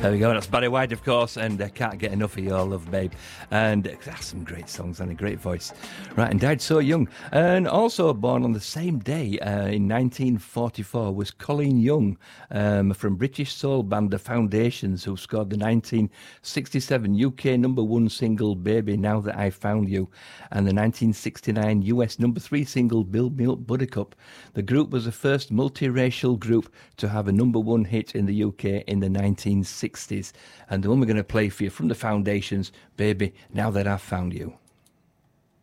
There we go. That's Barry White, of course, and Can't Get Enough of Your Love, Babe. And that's some great songs and a great voice. Right, and died so young. And also born on the same day in 1944 was Colleen Young from British soul band The Foundations, who scored the 1967 UK #1 single Baby Now That I Found You and the 1969 US #3 single Build Me Up Buttercup. The group was the first multiracial group to have a #1 hit in the UK in the 1960s. And the one we're going to play for you from The Foundations, Baby Now That I've Found You.